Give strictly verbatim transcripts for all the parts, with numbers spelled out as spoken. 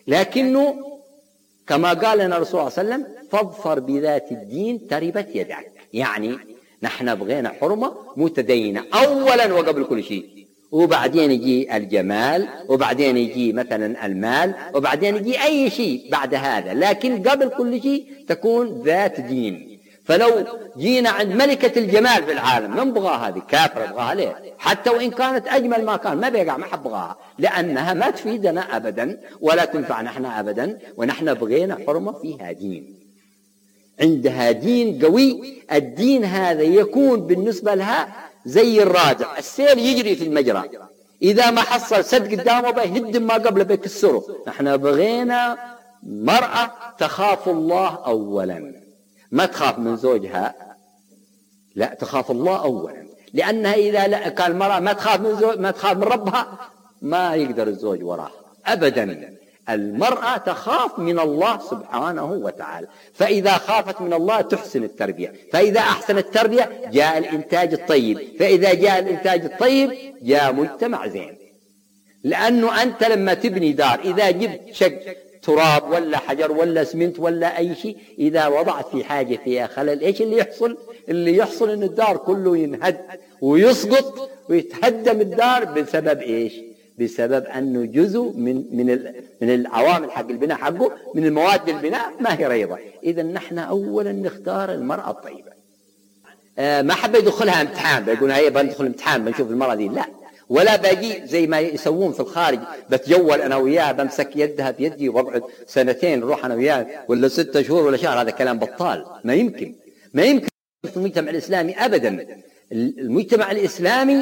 لكنه كما قال لنا الرسول صلى الله عليه وسلم فاظفر بذات الدين تربت يدك. يعني نحن بغينا حرمة متدينة أولا وقبل كل شيء، وبعدين يجي الجمال، وبعدين يجي مثلا المال، وبعدين يجي أي شيء بعد هذا، لكن قبل كل شيء تكون ذات دين. فلو جينا عند ملكة الجمال في العالم ما نبغاها، هذه كافرة نبغاها ليه؟ حتى وإن كانت أجمل ما كان ما بيقع، ما حبغاها، لأنها ما تفيدنا أبدا ولا تنفع نحن أبدا، ونحن بغينا حرمة فيها دين، عندها دين قوي. الدين هذا يكون بالنسبة لها زي الرادع، السيل يجري في المجرى، إذا ما حصل سد قدامه بيهدم ما قبله بيكسره. نحن بغينا مرأة تخاف الله أولا، ما تخاف من زوجها، لا تخاف الله أولا، لأنها إذا لا كان المرأة ما تخاف من زوج ما تخاف من ربها ما يقدر الزوج وراها أبدا. المرأة تخاف من الله سبحانه وتعالى، فإذا خافت من الله تحسن التربية، فإذا أحسن التربية جاء الإنتاج الطيب، فإذا جاء الإنتاج الطيب جاء مجتمع زين. لأنه أنت لما تبني دار إذا جبت شق تراب ولا حجر ولا سمنت ولا أي شيء، إذا وضعت في حاجة فيها خلل إيش اللي يحصل؟ اللي يحصل إن الدار كله ينهد ويسقط ويتهدم الدار بسبب إيش؟ بسبب أنه جزء من من من العوامل حق البناء حقه، من المواد البناء ما هي ريضة. إذا نحن أولا نختار المرأة الطيبة. آه ما حب يدخلها امتحان بيقول هي بندخل امتحان بنشوف المرأة دي، لا، ولا باجي زي ما يسوون في الخارج بتجول أنا وياه بمسك يدها بيدي وبقعد سنتين نروح أنا وياه ولا ستة شهور ولا شهر. هذا كلام بطال، ما يمكن ما يمكن في المجتمع الإسلامي أبدا. المجتمع الإسلامي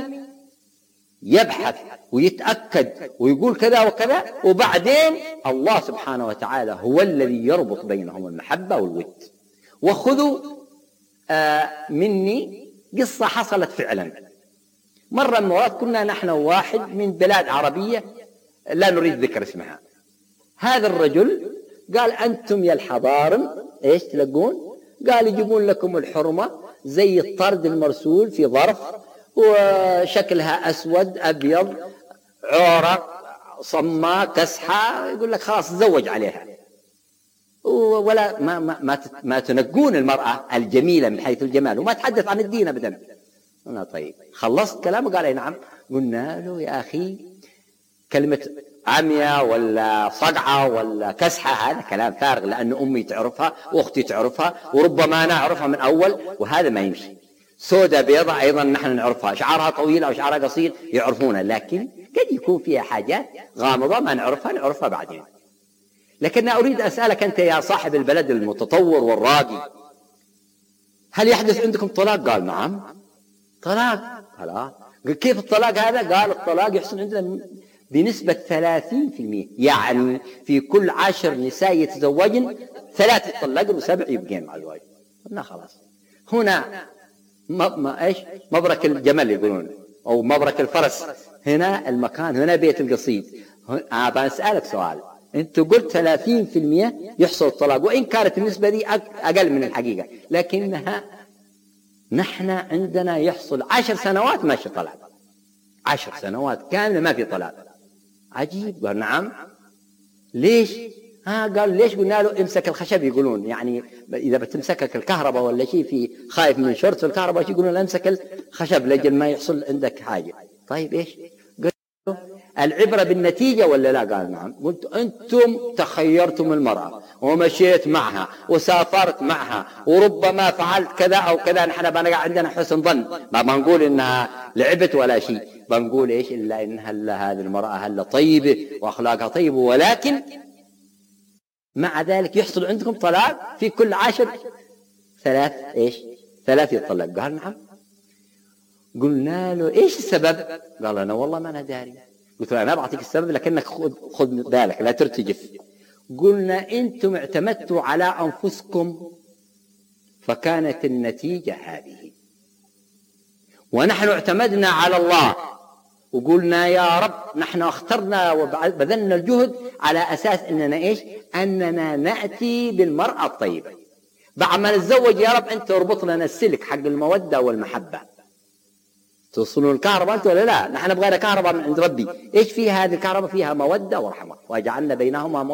يبحث ويتأكد ويقول كذا وكذا، وبعدين الله سبحانه وتعالى هو الذي يربط بينهم المحبة والود. وخذوا آه مني قصة حصلت فعلا. مرة من مرات كنا نحن واحد من بلاد عربية لا نريد ذكر اسمها، هذا الرجل قال أنتم يا الحضارم إيش تلقون؟ قال يجيبون لكم الحرمة زي الطرد المرسول في ظرف وشكلها أسود أبيض عورة صماء كسحة، يقول لك خلاص تزوج عليها، ولا ما ما ما, ما تنقون المرأة الجميلة من حيث الجمال، وما تحدث عن الدين أبدا. قلنا طيب خلصت كلامه؟ قال أي نعم. قلنا له يا أخي كلمة عمية ولا صقعة ولا كسحة هذا كلام فارغ، لأن أمي تعرفها وأختي تعرفها وربما أنا أعرفها من أول، وهذا ما يمشي. سودة بيضة أيضا نحن نعرفها، شعرها طويل أو شعرها قصير يعرفونها، لكن قد يكون فيها حاجات غامضة ما نعرفها نعرفها بعدين. لكن أريد أسألك أنت يا صاحب البلد المتطور والراقي، هل يحدث عندكم طلاق؟ قال نعم. طلاق؟ طلاق كيف الطلاق هذا؟ قال الطلاق يحصل عندنا بنسبة ثلاثين في المئة، يعني في كل عشر نساء يتزوجن ثلاث يطلقن وسبع يبقين مع الزواج. قلنا خلاص هنا ما ما ايش مبرك الجمل يقولون او مبرك الفرس، هنا المكان، هنا بيت القصيد. أنا بسألك سؤال، انت قلت ثلاثين في المئة يحصل الطلاق، وان كانت النسبة دي اقل من الحقيقة، لكنها نحن عندنا يحصل عشر سنوات ماشي طلاق، عشر سنوات كاملة ما في طلاق. عجيب. قال نعم. ليش؟ ها قال ليش؟ قلنا له امسك الخشب، يقولون يعني إذا بتمسكك الكهرباء ولا شيء في خايف من شرط الكهرباء يقولون له امسك الخشب لجل ما يحصل عندك حاجة. طيب إيش؟ قلت له العبرة بالنتيجة ولا لا؟ قال نعم. قلت أنتم تخيرتم المرأة ومشيت معها وسافرت معها وربما فعلت كذا أو كذا، نحن بنقع عندنا حسن ظن، ما بنقول إنها لعبت ولا شيء، بنقول إيش إلا إنها هذه المرأة هلا طيبة وأخلاقها طيبة، ولكن مع ذلك يحصل عندكم طلاق في كل عشر ثلاث إيش ثلاث يطلق. قال نعم. قلنا له إيش السبب؟ قال أنا والله ما أنا داري. قلت له أنا بعطيك السبب لكنك خذ خذ بالك لا ترتجف. قلنا أنتم اعتمدتوا على أنفسكم فكانت النتيجة هذه، ونحن اعتمدنا على الله وقلنا يا رب نحن اخترنا وبذلنا الجهد على أساس أننا إيش؟ أننا نأتي بالمرأة الطيبة. بعد ما نتزوج يا رب أنت اربط لنا السلك حق المودة والمحبة. توصلون الكهرباء أنت ولا لا؟ نحن بغينا كهرباء من عند ربي. إيش فيها هذه الكهرباء؟ فيها مودة ورحمة، وجعلنا بينهما